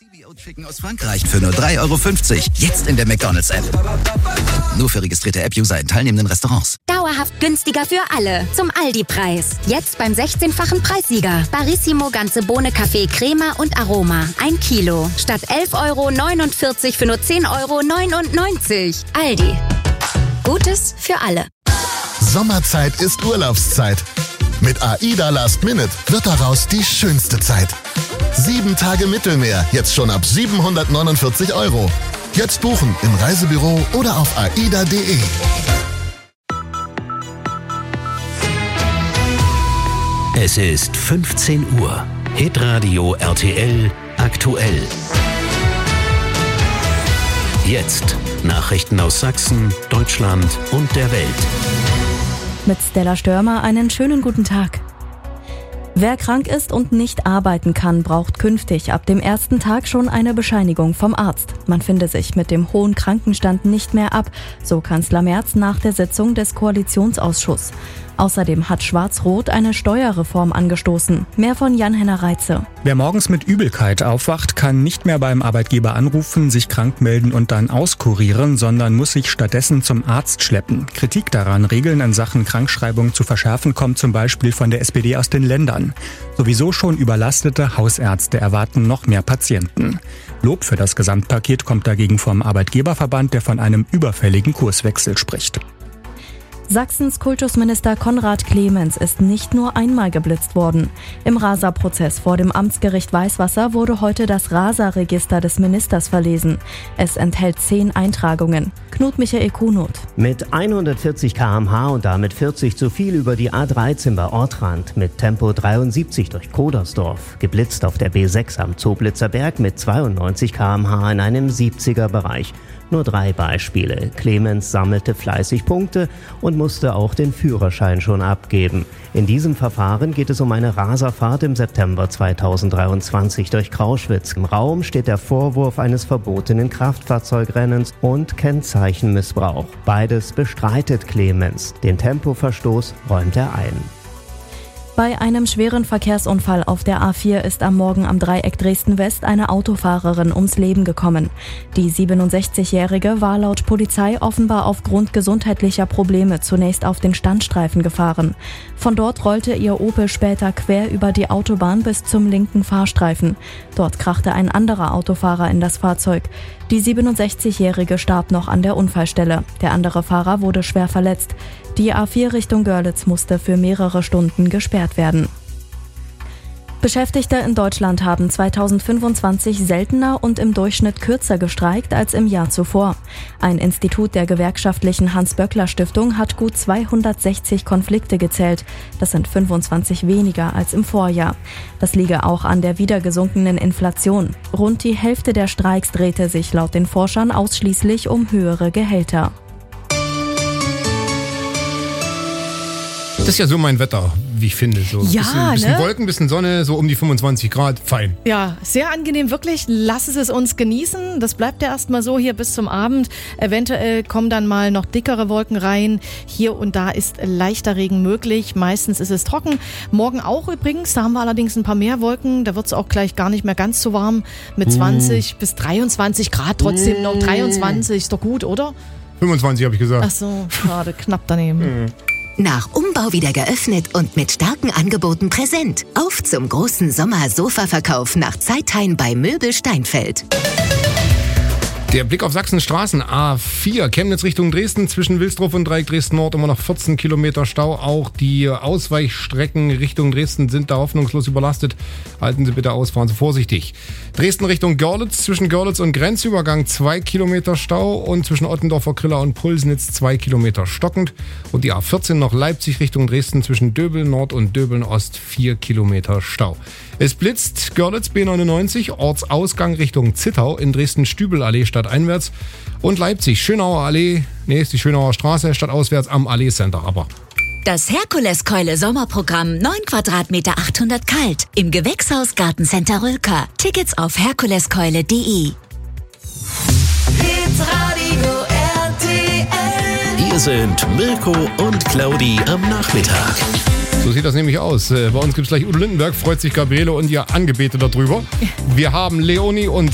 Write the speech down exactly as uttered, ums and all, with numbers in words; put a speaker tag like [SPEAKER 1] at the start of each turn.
[SPEAKER 1] C B O Chicken aus Frankreich für nur drei Euro fünfzig. Jetzt in der McDonald's-App. Nur für registrierte App-User in teilnehmenden Restaurants.
[SPEAKER 2] Dauerhaft günstiger für alle. Zum Aldi-Preis. Jetzt beim sechzehnfachen Preissieger. Barissimo ganze Bohne, Kaffee, Crema und Aroma. Ein Kilo. Statt elf Euro neunundvierzig für nur zehn Euro neunundneunzig. Aldi. Gutes für alle.
[SPEAKER 3] Sommerzeit ist Urlaubszeit. Mit AIDA Last Minute wird daraus die schönste Zeit. Sieben Tage Mittelmeer, jetzt schon ab siebenhundertneunundvierzig Euro. Jetzt buchen im Reisebüro oder auf aida punkt de.
[SPEAKER 4] Es ist fünfzehn Uhr. Hitradio R T L aktuell. Jetzt Nachrichten aus Sachsen, Deutschland und der Welt.
[SPEAKER 5] Mit Stella Störmer einen schönen guten Tag. Wer krank ist und nicht arbeiten kann, braucht künftig ab dem ersten Tag schon eine Bescheinigung vom Arzt. Man finde sich mit dem hohen Krankenstand nicht mehr ab, so Kanzler Merz nach der Sitzung des Koalitionsausschusses. Außerdem hat Schwarz-Rot eine Steuerreform angestoßen. Mehr von Jan-Henner Reitze.
[SPEAKER 6] Wer morgens mit Übelkeit aufwacht, kann nicht mehr beim Arbeitgeber anrufen, sich krank melden und dann auskurieren, sondern muss sich stattdessen zum Arzt schleppen. Kritik daran, Regeln in Sachen Krankschreibung zu verschärfen, kommt zum Beispiel von der S P D aus den Ländern. Sowieso schon überlastete Hausärzte erwarten noch mehr Patienten. Lob für das Gesamtpaket kommt dagegen vom Arbeitgeberverband, der von einem überfälligen Kurswechsel spricht.
[SPEAKER 5] Sachsens Kultusminister Konrad Clemens ist nicht nur einmal geblitzt worden. Im Rasa-Prozess vor dem Amtsgericht Weißwasser wurde heute das Rasa-Register des Ministers verlesen. Es enthält zehn Eintragungen. Knut Michael Kuhnot.
[SPEAKER 7] Mit hundertvierzig Kilometer pro Stunde und damit vierzig zu viel über die A dreizehn bei Ortrand, mit Tempo dreiundsiebzig durch Kodersdorf, geblitzt auf der B sechs am Zoblitzer Berg mit zweiundneunzig Kilometer pro Stunde in einem siebziger Bereich. Nur drei Beispiele. Clemens sammelte fleißig Punkte und musste auch den Führerschein schon abgeben. In diesem Verfahren geht es um eine Raserfahrt im September zweitausenddreiundzwanzig durch Krauschwitz. Im Raum steht der Vorwurf eines verbotenen Kraftfahrzeugrennens und Kennzeichenmissbrauch. Beides bestreitet Clemens. Den Tempoverstoß räumt er ein.
[SPEAKER 5] Bei einem schweren Verkehrsunfall auf der A vier ist am Morgen am Dreieck Dresden-West eine Autofahrerin ums Leben gekommen. Die siebenundsechzigjährige war laut Polizei offenbar aufgrund gesundheitlicher Probleme zunächst auf den Standstreifen gefahren. Von dort rollte ihr Opel später quer über die Autobahn bis zum linken Fahrstreifen. Dort krachte ein anderer Autofahrer in das Fahrzeug. Die siebenundsechzigjährige starb noch an der Unfallstelle. Der andere Fahrer wurde schwer verletzt. Die A vier Richtung Görlitz musste für mehrere Stunden gesperrt werden. Beschäftigte in Deutschland haben zweitausendfünfundzwanzig seltener und im Durchschnitt kürzer gestreikt als im Jahr zuvor. Ein Institut der gewerkschaftlichen Hans-Böckler-Stiftung hat gut zweihundertsechzig Konflikte gezählt. Das sind fünfundzwanzig weniger als im Vorjahr. Das liege auch an der wieder gesunkenen Inflation. Rund die Hälfte der Streiks drehte sich laut den Forschern ausschließlich um höhere Gehälter.
[SPEAKER 8] Das ist ja so mein Wetter, wie ich finde. So
[SPEAKER 9] Ja,
[SPEAKER 8] bisschen, bisschen
[SPEAKER 9] ne?
[SPEAKER 8] Wolken, bisschen Sonne, so um die fünfundzwanzig Grad, fein.
[SPEAKER 9] Ja, sehr angenehm, wirklich. Lass es uns genießen. Das bleibt ja erstmal so hier bis zum Abend. Eventuell kommen dann mal noch dickere Wolken rein. Hier und da ist leichter Regen möglich. Meistens ist es trocken. Morgen auch übrigens. Da haben wir allerdings ein paar mehr Wolken. Da wird es auch gleich gar nicht mehr ganz so warm. Mit zwanzig bis dreiundzwanzig Grad trotzdem noch. dreiundzwanzig ist doch gut, oder?
[SPEAKER 8] fünfundzwanzig habe ich gesagt.
[SPEAKER 9] Ach so, schade, knapp daneben.
[SPEAKER 10] Nach Umbau wieder geöffnet und mit starken Angeboten präsent. Auf zum großen Sommer-Sofa-Verkauf nach Zeitheim bei Möbel Steinfeld.
[SPEAKER 8] Der Blick auf Sachsens Straßen, A vier, Chemnitz Richtung Dresden, zwischen Wilsdorf und Dreieck Dresden-Nord immer noch vierzehn Kilometer Stau. Auch die Ausweichstrecken Richtung Dresden sind da hoffnungslos überlastet. Halten Sie bitte aus, fahren Sie vorsichtig. Dresden Richtung Görlitz, zwischen Görlitz und Grenzübergang zwei Kilometer Stau und zwischen Ottendorfer Kriller und Pulsnitz zwei Kilometer stockend. Und die A vierzehn noch Leipzig Richtung Dresden, zwischen Döbeln Nord und Döbeln Ost vier Kilometer Stau. Es blitzt Görlitz B neunundneunzig, Ortsausgang Richtung Zittau, in Dresden Stübelallee stadteinwärts und Leipzig Schönauer Allee, nee, ist die Schönauer Straße, stadtauswärts am Allee-Center, aber.
[SPEAKER 10] Das Herkuleskeule Sommerprogramm neun Quadratmeter achthundert kalt im Gewächshaus Gartencenter Rülker. Tickets auf herkuleskeule punkt de.
[SPEAKER 4] Hier sind Mirko und Claudi am Nachmittag.
[SPEAKER 8] So sieht das nämlich aus. Bei uns gibt es gleich Udo Lindenberg, freut sich Gabriele und ihr Angebete darüber. Wir haben Leonie und